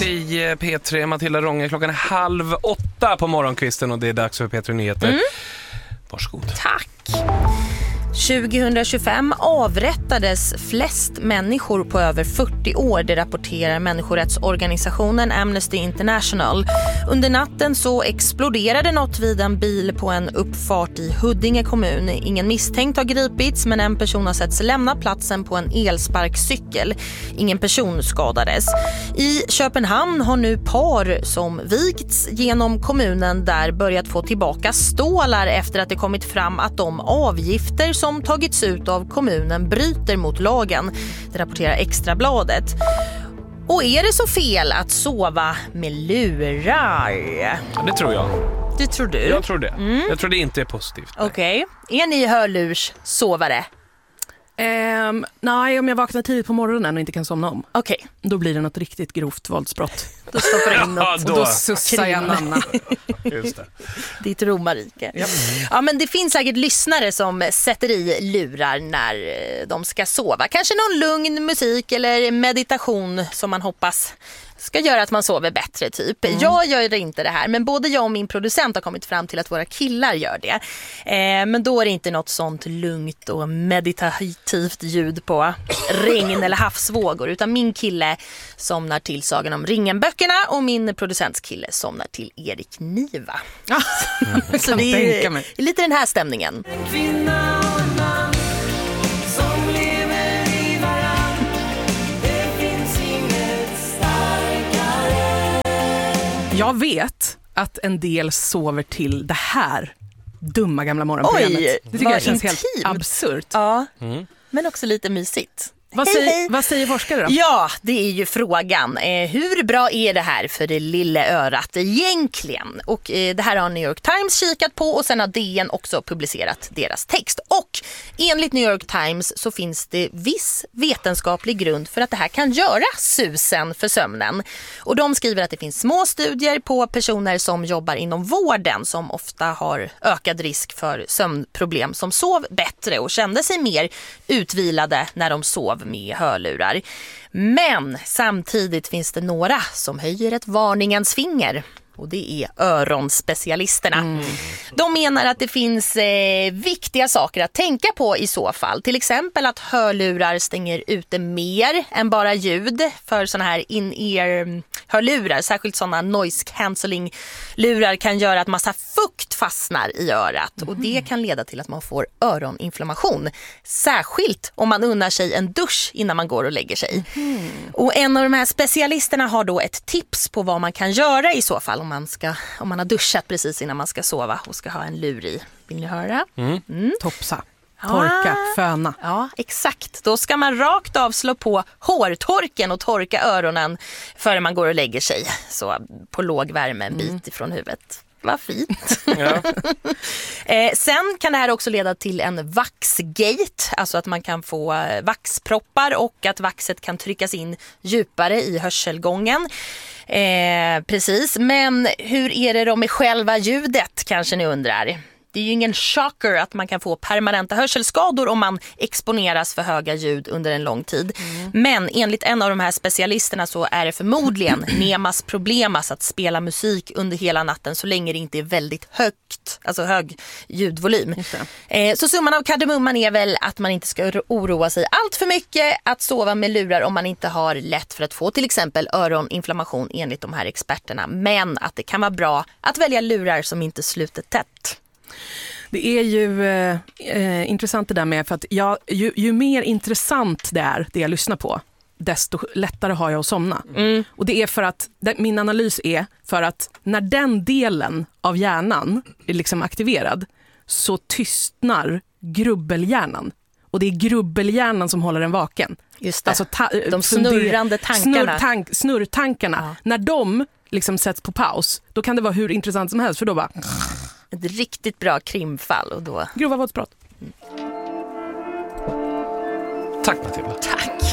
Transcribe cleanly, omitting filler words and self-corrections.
Morgongänget i P3. Matilda Ronge, klockan är 7:30 på morgonkvisten och det är dags för P3 Nyheter. Varsågod. Tack. 2025 avrättades flest människor på över 40 år, det rapporterar människorättsorganisationen Amnesty International. Under natten så exploderade något vid en bil på en uppfart i Huddinge kommun. Ingen misstänkt har gripits, men en person har setts lämna platsen på en elsparkcykel. Ingen person skadades. I Köpenhamn har nu par som vigts genom kommunen där börjat få tillbaka stålar efter att det kommit fram att de avgifter som tagits ut av kommunen bryter mot lagen. Det rapporterar Extrabladet. Och är det så fel att sova med lurar? Ja, det tror jag. Det tror du? Jag tror det. Jag tror det inte är positivt. Okej. Är ni hörlurssovare? Nej, om jag vaknar tidigt på morgonen och inte kan somna om. Okej. Då blir det något riktigt grovt våldsbrott. Då stoppar du in något. Ja, Och då sussar jag Nanna. Just det. Ditt romarrike. Ja, men det finns säkert lyssnare som sätter i lurar när de ska sova. Kanske någon lugn musik eller meditation som man hoppas ska göra att man sover bättre typ. Jag gör inte det här, men både jag och min producent har kommit fram till att våra killar gör det. Men då är det inte något sånt lugnt och meditativt ljud på regn eller havsvågor, utan min kille somnar till Sagan om ringen-böckerna och min producents kille somnar till Erik Niva. Så det är lite den här stämningen. Jag vet att en del sover till det här dumma gamla morgonprogrammet. Oj, det tycker jag känns intimt. helt absurt. Ja, men också lite mysigt. Vad säger forskare då? Ja, det är ju frågan. Hur bra är det här för det lilla örat egentligen? Och det här har New York Times kikat på och sen har DN också publicerat deras text. Och enligt New York Times så finns det viss vetenskaplig grund för att det här kan göra susen för sömnen. Och de skriver att det finns små studier på personer som jobbar inom vården som ofta har ökad risk för sömnproblem, som sov bättre och kände sig mer utvilade när de sov med hörlurar. Men samtidigt finns det några som höjer ett varningens finger. Och det är öronspecialisterna. De menar att det finns viktiga saker att tänka på i så fall. Till exempel att hörlurar stänger ute mer än bara ljud. För såna här in-ear-hörlurar, särskilt såna noise cancelling-lurar, kan göra att massa fukt fastnar i örat. Och det kan leda till att man får öroninflammation. Särskilt om man unnar sig en dusch innan man går och lägger sig. Och en av de här specialisterna har då ett tips på vad man kan göra i så fall om man har duschat precis innan man ska sova och ska ha en lur i. Vill ni höra? Topsa, torka, föna. Ja, exakt. Då ska man rakt av slå på hårtorken och torka öronen före man går och lägger sig. Så på låg värme en bit ifrån huvudet. Vad fint. Ja. Sen kan det här också leda till en vaxgate, alltså att man kan få vaxproppar och att vaxet kan tryckas in djupare i hörselgången. Precis, men hur är det då med själva ljudet, kanske ni undrar? Det är ju ingen chocker att man kan få permanenta hörselskador om man exponeras för höga ljud under en lång tid. Men enligt en av de här specialisterna så är det förmodligen nemas problemas att spela musik under hela natten så länge det inte är väldigt högt, alltså hög ljudvolym. Så summan av kardemumman är väl att man inte ska oroa sig allt för mycket att sova med lurar om man inte har lätt för att få till exempel öroninflammation enligt de här experterna. Men att det kan vara bra att välja lurar som inte sluter tätt. Det är ju intressant det där med, för att ju mer intressant det jag lyssnar på, desto lättare har jag att somna. Och det är för att, min analys är för att när den delen av hjärnan är liksom aktiverad så tystnar grubbelhjärnan. Och det är grubbelhjärnan som håller den vaken. Just det, alltså de snurrande tankarna. Snurrtankarna. Ja. När de liksom sätts på paus, då kan det vara hur intressant som helst, för då bara... Ett riktigt bra krimfall och då... Grova våldsbrott. Tack Matilda. Tack.